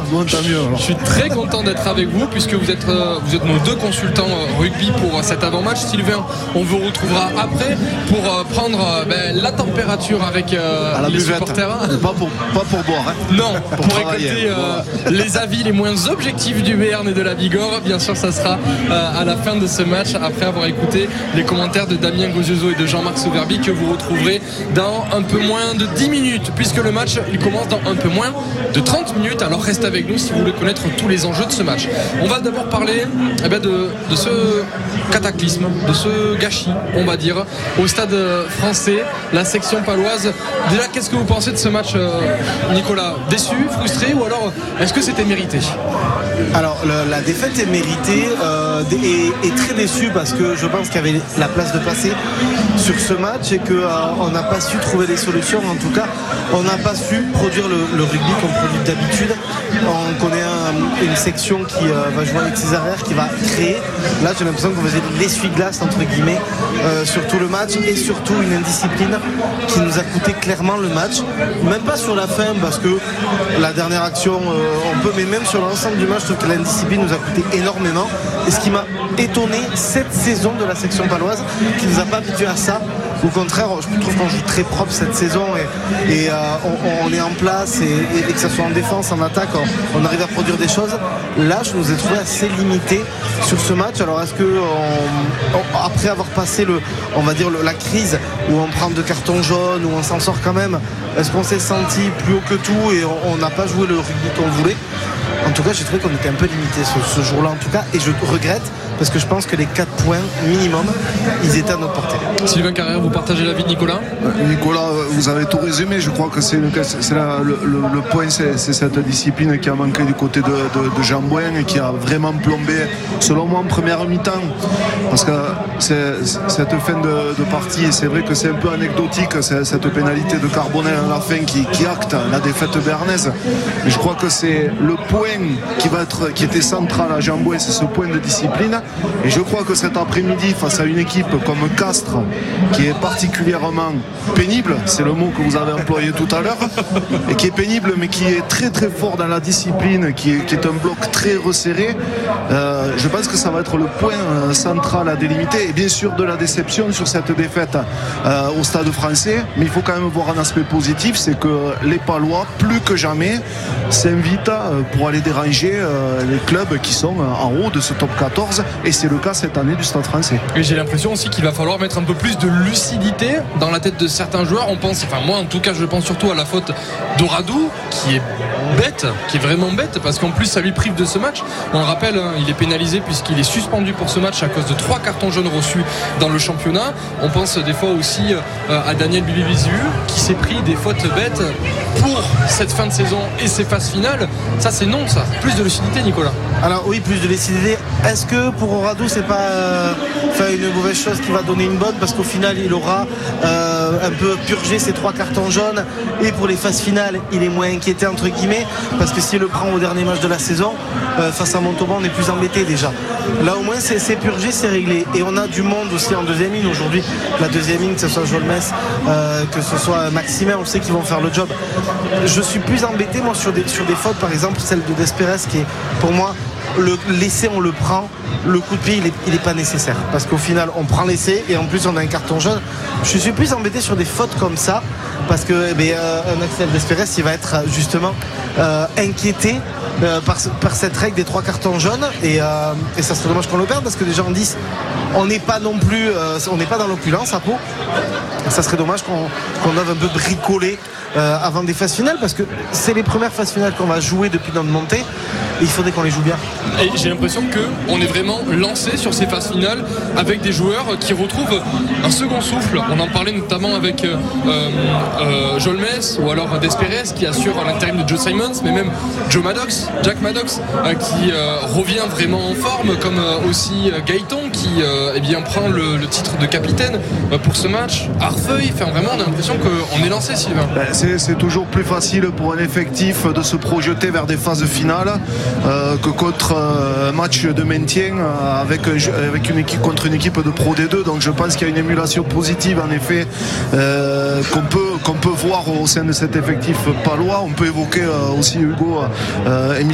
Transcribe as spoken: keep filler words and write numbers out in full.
Bon, tant mieux. Alors. Je suis très content d'être avec vous puisque vous êtes, euh, vous êtes nos deux consultants euh, rugby pour euh, cet avant-match. Sylvain, on vous retrouvera après pour euh, prendre euh, ben, la température avec euh, les buvette. supporters. Pas pour, pas pour boire. Hein. Non, pour, pour récolter euh, les avis les moins objectifs du Béarn et de la Bigorre. Bien sûr, ça sera euh, à la fin de ce match après avoir écouté les commentaires de Damien Gozioso et de Jean-Marc Sauverby que vous retrouverez dans un peu moins de dix minutes puisque le match il commence dans un peu moins de trente minutes. Alors reste avec nous si vous voulez connaître tous les enjeux de ce match. On va d'abord parler eh bien, de, de ce cataclysme, de ce gâchis, on va dire, au stade français, la section paloise. Déjà, qu'est-ce que vous pensez de ce match, euh, Nicolas? Déçu, frustré ou alors est-ce que c'était mérité? Alors le, la défaite est méritée euh, et, et très déçu parce que je pense qu'il y avait la place de passer sur ce match et qu'on euh, n'a pas su trouver des solutions. En tout cas, on n'a pas su produire le, le rugby qu'on produit d'habitude. On connaît un, une section qui euh, va jouer avec ses arrières, qui va créer. Là, j'ai l'impression qu'on faisait l'essuie-glace entre guillemets euh, sur tout le match et surtout une indiscipline qui nous a coûté clairement le match. Même pas sur la fin parce que la dernière action, euh, on peut, mais même sur l'ensemble du match. Je trouve que l'indiscipline nous a coûté énormément et ce qui m'a étonné cette saison de la section paloise qui ne nous a pas habitués à ça. Au contraire, je trouve qu'on joue très propre cette saison et, et euh, on, on est en place et, et, et que ce soit en défense, en attaque, on, on arrive à produire des choses. Là, je nous ai trouvé assez limité sur ce match. Alors est-ce que on, on, après avoir passé le, on va dire le, la crise où on prend deux cartons jaunes, où on s'en sort quand même, est-ce qu'on s'est senti plus haut que tout et on n'a pas joué le rugby qu'on voulait? En tout cas, j'ai trouvé qu'on était un peu limité ce, ce jour-là, en tout cas, et je regrette parce que je pense que les quatre points minimum, ils étaient à notre portée. Sylvain Carrère, vous partagez l'avis de Nicolas? Nicolas, vous avez tout résumé. Je crois que c'est, le, c'est la, le, le, le point, c'est, c'est cette discipline qui a manqué du côté de, de, de Jean Bouin et qui a vraiment plombé, selon moi, en première mi-temps. Parce que c'est, cette fin de, de partie, et c'est vrai que c'est un peu anecdotique, c'est, cette pénalité de Carbonel à la fin qui, qui acte la défaite béarnaise. Mais je crois que c'est le point qui, va être, qui était central à Jean Bouin, c'est ce point de discipline. Et je crois que cet après-midi, face à une équipe comme Castres, qui est particulièrement pénible, c'est le mot que vous avez employé tout à l'heure, et qui est pénible mais qui est très très fort dans la discipline, qui est, qui est un bloc très resserré, euh, je pense que ça va être le point euh, central à délimiter, et bien sûr de la déception sur cette défaite euh, au Stade français, mais il faut quand même voir un aspect positif, c'est que les Palois, plus que jamais, s'invitent euh, pour aller déranger euh, les clubs qui sont euh, en haut de ce top quatorze, et c'est le cas cette année du Stade français. Et j'ai l'impression aussi qu'il va falloir mettre un peu plus de lucidité dans la tête de certains joueurs. On pense, enfin moi en tout cas je pense surtout à la faute d'Oradou qui est bête, qui est vraiment bête parce qu'en plus ça lui prive de ce match. On le rappelle, hein, il est pénalisé puisqu'il est suspendu pour ce match à cause de trois cartons jaunes reçus dans le championnat. On pense des fois aussi euh, à Daniel Bibiviziu qui s'est pris des fautes bêtes pour cette fin de saison et ses phases finales. Ça c'est non ça. Plus de lucidité, Nicolas. Alors oui, plus de lucidité. Est-ce que pour Oradou c'est pas euh, enfin, une mauvaise chose qui va donner une bonne parce qu'au final il aura euh, un peu purgé ses trois cartons jaunes et pour les phases finales il est moins inquiété entre guillemets parce que s'il le prend au dernier match de la saison euh, face à Montauban on est plus embêté déjà. Là au moins c'est, c'est purgé, c'est réglé et on a du monde aussi en deuxième ligne aujourd'hui. La deuxième ligne, que ce soit Jolmes, euh, que ce soit Maximin, on sait qu'ils vont faire le job. Je suis plus embêté moi sur des, sur des fautes, par exemple celle de Desperes qui est pour moi le l'essai on le prend, le coup de pied il est, il est pas nécessaire parce qu'au final on prend l'essai et en plus on a un carton jaune. Je suis plus embêté sur des fautes comme ça parce que eh bien, euh, un Axel Desperes il va être justement euh, inquiété euh, par, par cette règle des trois cartons jaunes et, euh, et ça serait dommage qu'on le perde parce que déjà en dix on n'est pas non plus euh, on n'est pas dans l'opulence à Pau. Ça serait dommage qu'on, qu'on ait un peu bricolé euh, avant des phases finales parce que c'est les premières phases finales qu'on va jouer depuis notre montée et il faudrait qu'on les joue bien. Et j'ai l'impression qu'on est vraiment lancé sur ces phases finales avec des joueurs qui retrouvent un second souffle. On en parlait notamment avec euh, euh, Jolmes ou alors Desperes qui assure l'intérim de Joe Simons, mais même Joe Maddox, Jack Maddox euh, qui euh, revient vraiment en forme, comme euh, aussi euh, Gaëton qui euh, eh bien, prend le, le titre de capitaine euh, pour ce match. Arfeuille, enfin, vraiment on a l'impression qu'on est lancé, Sylvain. Ben, c'est, c'est toujours plus facile pour un effectif de se projeter vers des phases finales euh, que contre un match de maintien avec, avec une équipe contre une équipe de Pro D deux. Donc je pense qu'il y a une émulation positive en effet euh, qu'on peut, qu'on peut voir au sein de cet effectif palois. On peut évoquer euh, aussi Hugo euh,